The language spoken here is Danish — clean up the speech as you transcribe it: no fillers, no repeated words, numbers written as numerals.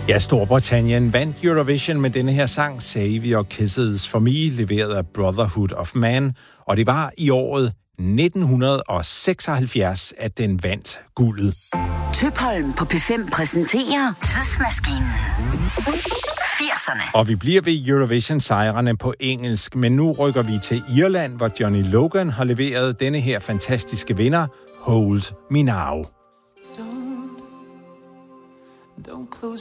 Ja, Storbritannien vandt Eurovision med denne her sang Save Your Kisses For Me, leveret af Brotherhood of Man, og det var i året 1976, at den vandt guldet. Tøpholm på P5 præsenterer Tidsmaskinen. 80'erne. Og vi bliver ved Eurovision-sejrene på engelsk, men nu rykker vi til Irland, hvor Johnny Logan har leveret denne her fantastiske vinder, Hold Me Now. Don't close